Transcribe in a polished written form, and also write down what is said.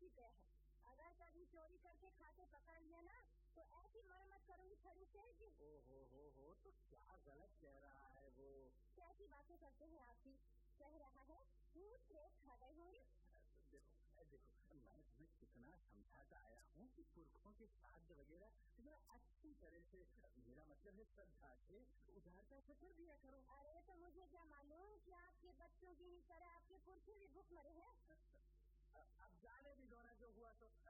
ही गया है। अगर कभी चोरी करके खाते पकड़ लिया ना तो ऐसी मरम्मत करूंगी छड़ी से कि हो तो क्या गलत कह रहा है वो? कैसी बातें करते हैं आप भी? कह रहा है भूत प्रेत खा गए होंगे। देखो मैं तुम्हें कितना समझाता आया हूँ कि पुरखों के श्राद्ध वगैरह अच्छी तरह से, मेरा मतलब है श्रद्धा से, उदारता से कर दिया करो। अरे तो मुझे क्या मालूम कि आपके बच्चों की तरह आपके पुरखे भी भूख मरे हैं। अब जाने भी दो ना, जो हुआ तो